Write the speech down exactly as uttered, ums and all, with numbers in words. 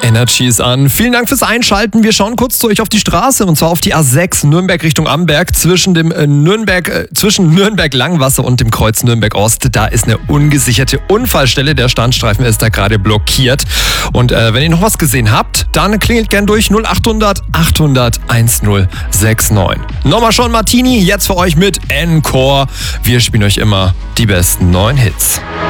Energy ist an. Vielen Dank fürs Einschalten. Wir schauen kurz durch auf die Straße und zwar auf die A sechs Nürnberg Richtung Amberg zwischen dem äh, Nürnberg äh, zwischen Nürnberg-Langwasser und dem Kreuz Nürnberg-Ost. Da ist eine ungesicherte Unfallstelle. Der Standstreifen ist da gerade blockiert. Und äh, wenn ihr noch was gesehen habt, dann klingelt gern durch null acht hundert achthundert1069. Nochmal schon Martini, jetzt für euch mit Encore. Wir spielen euch immer die besten neuen Hits.